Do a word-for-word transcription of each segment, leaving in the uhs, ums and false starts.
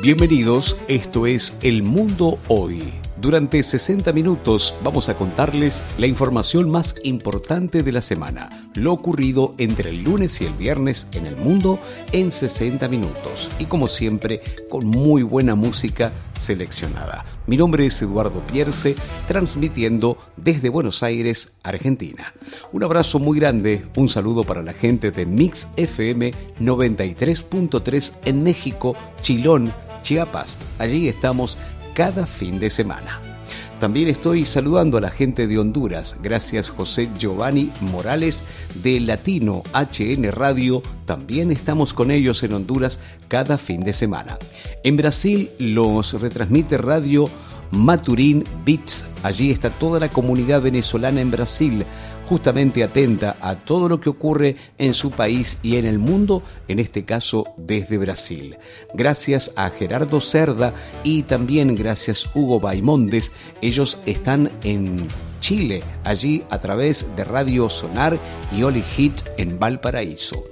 Bienvenidos, esto es El Mundo Hoy. Durante sesenta minutos vamos a contarles la información más importante de la semana, lo ocurrido entre el lunes y el viernes en el mundo en sesenta minutos y como siempre con muy buena música seleccionada. Mi nombre es Eduardo Pierce, transmitiendo desde Buenos Aires, Argentina. Un abrazo muy grande, un saludo para la gente de Mix F M noventa y tres punto tres en México, Chilón, Chiapas. Allí estamos cada fin de semana. También estoy saludando a la gente de Honduras, gracias José Giovanni Morales de Latino H N Radio, también estamos con ellos en Honduras cada fin de semana. En Brasil los retransmite Radio Maturín Beats, allí está toda la comunidad venezolana en Brasil, justamente atenta a todo lo que ocurre en su país y en el mundo, en este caso desde Brasil. Gracias a Gerardo Cerda y también gracias a Hugo Baimondes, ellos están en Chile, allí a través de Radio Sonar y Oli Hit en Valparaíso.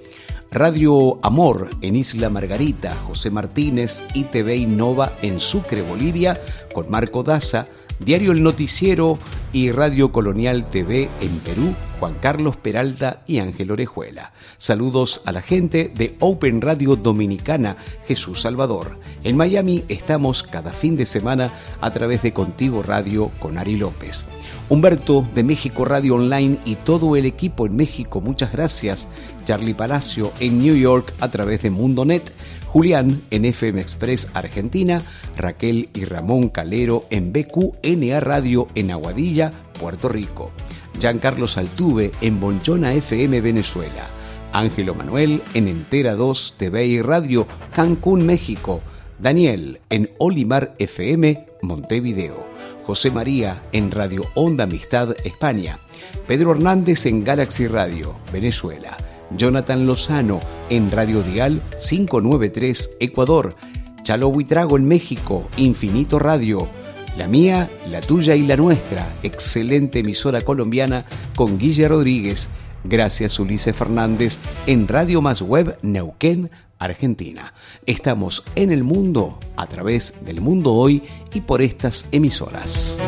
Radio Amor en Isla Margarita, José Martínez y T V Innova en Sucre, Bolivia, con Marco Daza. Diario El Noticiero y Radio Colonial T V en Perú, Juan Carlos Peralta y Ángel Orejuela. Saludos a la gente de Open Radio Dominicana, Jesús Salvador. En Miami estamos cada fin de semana a través de Contigo Radio con Ari López. Humberto de México Radio Online y todo el equipo en México, muchas gracias. Charlie Palacio en New York a través de Mundonet. Julián en F M Express Argentina, Raquel y Ramón Calero en B Q N A Radio en Aguadilla, Puerto Rico. Giancarlo Altuve en Bonchona F M Venezuela. Ángelo Manuel en Entera dos T V y Radio Cancún, México. Daniel en Olimar F M Montevideo. José María en Radio Onda Amistad España. Pedro Hernández en Galaxy Radio Venezuela. Jonathan Lozano en Radio Dial quinientos noventa y tres Ecuador. Chalo Buitrago en México, Infinito Radio. La mía, la tuya y la nuestra, excelente emisora colombiana con Guille Rodríguez. Gracias Ulises Fernández en Radio Más Web Neuquén, Argentina. Estamos en el mundo a través del Mundo Hoy y por estas emisoras.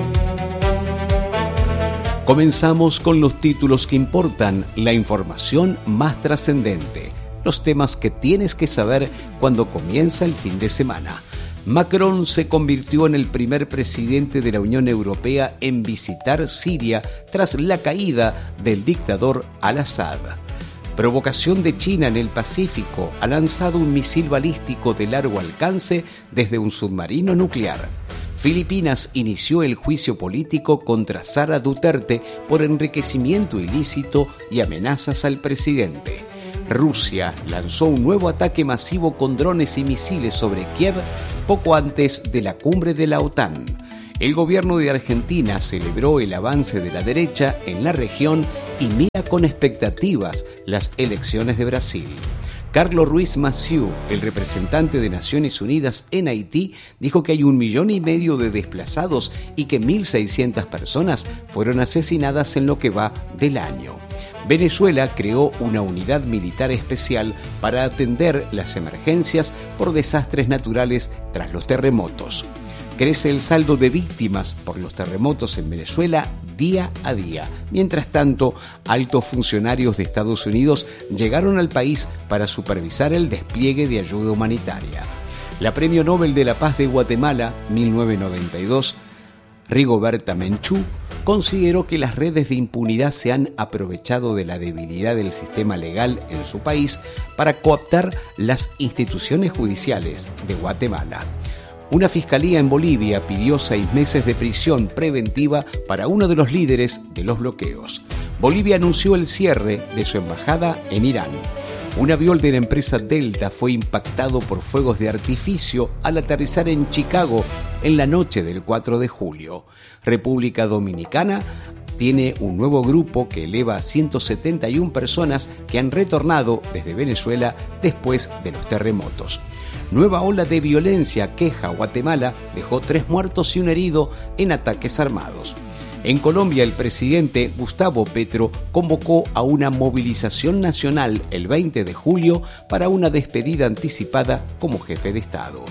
Comenzamos con los títulos que importan, la información más trascendente, los temas que tienes que saber cuando comienza el fin de semana. Macron se convirtió en el primer presidente de la Unión Europea en visitar Siria tras la caída del dictador Al-Assad. Provocación de China en el Pacífico, ha lanzado un misil balístico de largo alcance desde un submarino nuclear. Filipinas inició el juicio político contra Sara Duterte por enriquecimiento ilícito y amenazas al presidente. Rusia lanzó un nuevo ataque masivo con drones y misiles sobre Kiev poco antes de la cumbre de la OTAN. El gobierno de Argentina celebró el avance de la derecha en la región y mira con expectativas las elecciones de Brasil. Carlos Ruiz Massieu, el representante de Naciones Unidas en Haití, dijo que hay un millón y medio de desplazados y que mil seiscientas personas fueron asesinadas en lo que va del año. Venezuela creó una unidad militar especial para atender las emergencias por desastres naturales tras los terremotos. Crece el saldo de víctimas por los terremotos en Venezuela día a día. Mientras tanto, altos funcionarios de Estados Unidos llegaron al país para supervisar el despliegue de ayuda humanitaria. La Premio Nobel de la Paz de Guatemala, mil novecientos noventa y dos, Rigoberta Menchú, consideró que las redes de impunidad se han aprovechado de la debilidad del sistema legal en su país para cooptar las instituciones judiciales de Guatemala. Una fiscalía en Bolivia pidió seis meses de prisión preventiva para uno de los líderes de los bloqueos. Bolivia anunció el cierre de su embajada en Irán. Un avión de la empresa Delta fue impactado por fuegos de artificio al aterrizar en Chicago en la noche del cuatro de julio. República Dominicana tiene un nuevo grupo que eleva a ciento setenta y una personas que han retornado desde Venezuela después de los terremotos. Nueva ola de violencia queja a Guatemala, dejó tres muertos y un herido en ataques armados. En Colombia, el presidente Gustavo Petro convocó a una movilización nacional el veinte de julio para una despedida anticipada como jefe de Estado.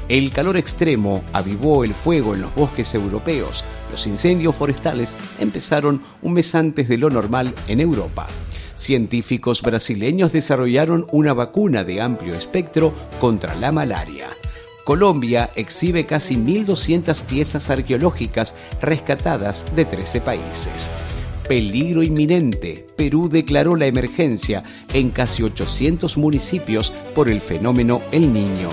El calor extremo avivó el fuego en los bosques europeos. Los incendios forestales empezaron un mes antes de lo normal en Europa. Científicos brasileños desarrollaron una vacuna de amplio espectro contra la malaria. Colombia exhibe casi mil doscientas piezas arqueológicas rescatadas de trece países. Peligro inminente. Perú declaró la emergencia en casi ochocientos municipios por el fenómeno El Niño.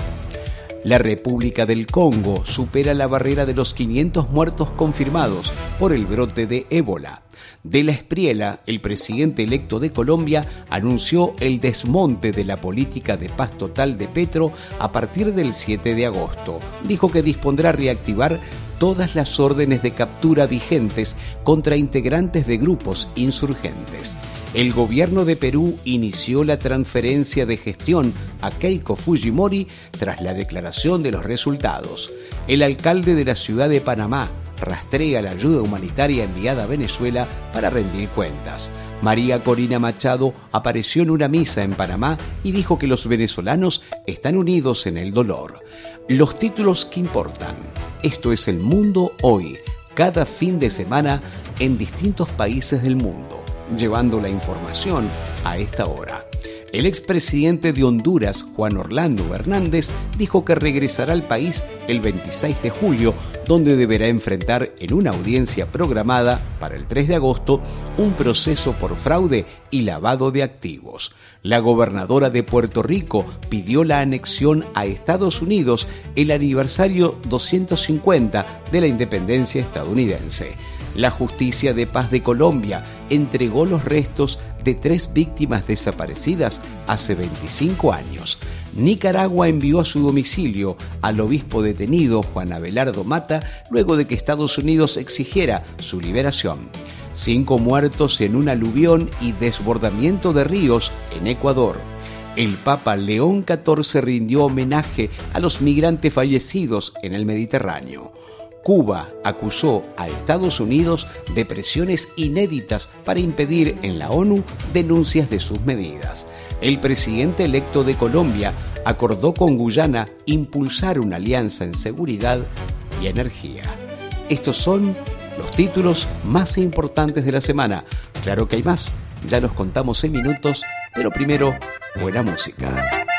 La República del Congo supera la barrera de los quinientos muertos confirmados por el brote de ébola. De la Espriella, el presidente electo de Colombia, anunció el desmonte de la política de paz total de Petro a partir del siete de agosto. Dijo que dispondrá reactivar todas las órdenes de captura vigentes contra integrantes de grupos insurgentes. El gobierno de Perú inició la transferencia de gestión a Keiko Fujimori tras la declaración de los resultados. El alcalde de la ciudad de Panamá rastrea la ayuda humanitaria enviada a Venezuela para rendir cuentas. María Corina Machado apareció en una misa en Panamá y dijo que los venezolanos están unidos en el dolor. Los títulos que importan. Esto es El Mundo Hoy, cada fin de semana en distintos países del mundo, llevando la información a esta hora. El expresidente de Honduras, Juan Orlando Hernández, dijo que regresará al país el veintiséis de julio, donde deberá enfrentar en una audiencia programada para el tres de agosto un proceso por fraude y lavado de activos. La gobernadora de Puerto Rico pidió la anexión a Estados Unidos el aniversario doscientos cincuenta de la independencia estadounidense. La Justicia de Paz de Colombia entregó los restos de tres víctimas desaparecidas hace veinticinco años. Nicaragua envió a su domicilio al obispo detenido Juan Abelardo Mata luego de que Estados Unidos exigiera su liberación. Cinco muertos en un aluvión y desbordamiento de ríos en Ecuador. El Papa León catorce rindió homenaje a los migrantes fallecidos en el Mediterráneo. Cuba acusó a Estados Unidos de presiones inéditas para impedir en la ONU denuncias de sus medidas. El presidente electo de Colombia acordó con Guyana impulsar una alianza en seguridad y energía. Estos son los títulos más importantes de la semana. Claro que hay más, ya los contamos en minutos, pero primero, buena música.